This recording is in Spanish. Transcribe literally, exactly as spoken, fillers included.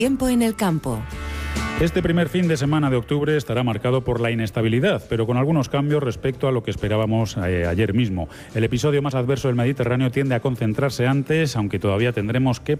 Tiempo en el campo. Este primer fin de semana de octubre estará marcado por la inestabilidad, pero con algunos cambios respecto a lo que esperábamos eh, ayer mismo. El episodio más adverso del Mediterráneo tiende a concentrarse antes, aunque todavía tendremos que